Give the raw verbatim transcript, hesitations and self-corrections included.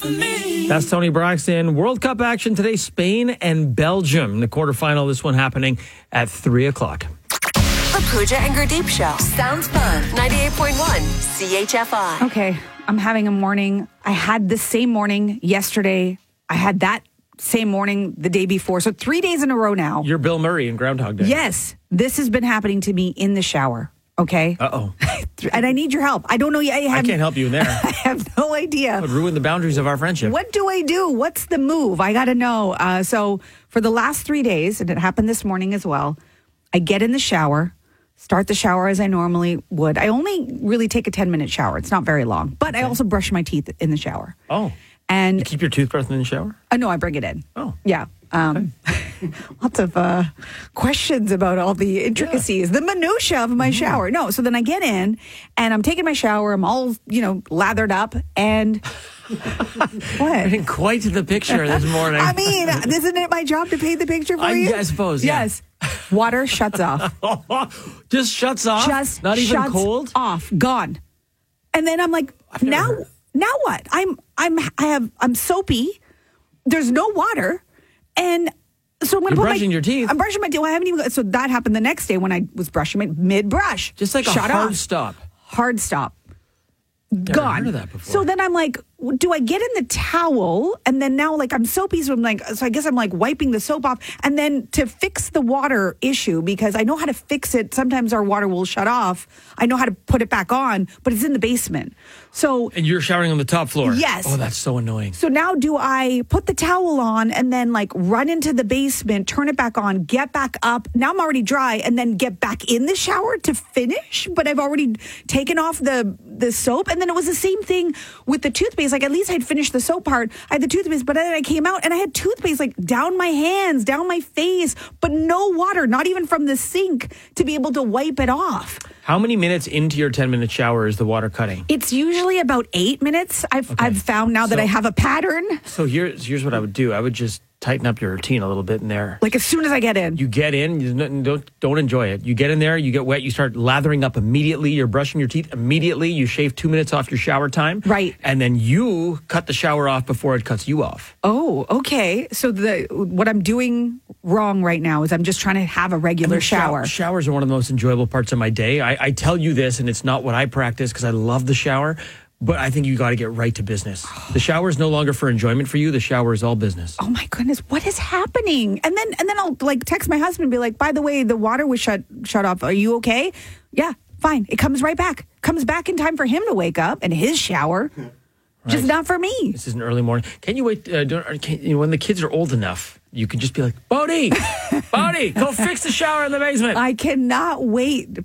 for me. That's Tony Braxton. World Cup action today, Spain and Belgium. The quarterfinal, this one happening at three o'clock. The Pooja and Gurdeep Show. Sounds fun. ninety-eight point one C H F I. Okay, I'm having a morning. I had the same morning yesterday. I had that same morning the day before. So three days in a row now. You're Bill Murray in Groundhog Day. Yes, this has been happening to me in the shower. Okay? Uh-oh. And I need your help. I don't know. I, have, I can't help you in there. I have no idea. It would ruin the boundaries of our friendship. What do I do? What's the move? I got to know. Uh, so for the last three days, and it happened this morning as well, I get in the shower, start the shower as I normally would. I only really take a ten-minute shower. It's not very long. But okay. I also brush my teeth in the shower. Oh. And you keep your toothbrush in the shower? Uh, no, I bring it in. Oh. Yeah. Um, lots of uh, questions about all the intricacies, yeah. the minutia of my mm-hmm. shower. No, so then I get in and I'm taking my shower. I'm all, you know, lathered up and... What? Getting quite to the picture this morning. I mean, isn't it my job to paint the picture for I, you? I suppose, yeah. Yes. Water shuts off. Just shuts off? Just Not even shuts cold? off. Gone. And then I'm like, I've never now, heard. now what? I'm, I'm, I have, I'm soapy. There's no water. And so I'm going to put brushing my, your teeth. I'm brushing my teeth. Well, I haven't even, so that happened the next day when I was brushing my mid-brush. Just like Shut a hard off. stop. Hard stop. Never Gone. heard of that before. So then I'm like, do I get in the towel? And then now, like, I'm soapy, so I'm like, so I guess I'm like wiping the soap off. And then to fix the water issue, because I know how to fix it. Sometimes our water will shut off. I know how to put it back on, but it's in the basement. So. And you're showering on the top floor. Yes. Oh, that's so annoying. So now do I put the towel on and then like run into the basement, turn it back on, get back up. Now I'm already dry and then get back in the shower to finish. But I've already taken off the, the soap. And then it was the same thing with the toothpaste. Like at least I'd finished the soap part. I had the toothpaste, but then I came out and I had toothpaste like down my hands, down my face, but no water, not even from the sink to be able to wipe it off. How many minutes into your ten-minute shower is the water cutting? It's usually about eight minutes. I've Okay. I've found now that So- I have a pattern. So here's here's what I would do. I would just tighten up your routine a little bit in there. Like as soon as I get in. You get in, you don't, don't don't enjoy it. You get in there, you get wet, you start lathering up immediately. You're brushing your teeth immediately. You shave two minutes off your shower time, Right. And then you cut the shower off before it cuts you off. Oh, okay. So the what I'm doing wrong right now is I'm just trying to have a regular I mean, shower. show- showers are one of the most enjoyable parts of my day. I, I tell you this, and it's not what I practice because I love the shower. But I think you got to get right to business. The shower is no longer for enjoyment for you. The shower is all business. Oh my goodness, what is happening? And then and then I'll like text my husband and be like, by the way, the water was shut shut off. Are you okay? Yeah, fine. It comes right back. Comes back in time for him to wake up and his shower. Right. Just not for me. This is an early morning. Can you wait? Uh, don't, can, you know, when the kids are old enough, you can just be like, Bodie, Bodie, go fix the shower in the basement. I cannot wait